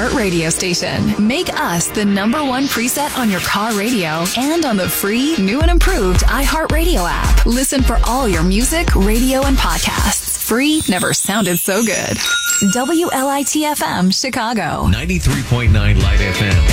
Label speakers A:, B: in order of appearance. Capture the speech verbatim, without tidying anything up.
A: iHeart radio station. Make us the number one preset on your car radio and on the free, new and improved iHeart Radio app. Listen for all your music, radio, and podcasts. Free never sounded so good. W L I T F M, Chicago.
B: ninety-three point nine Light F M.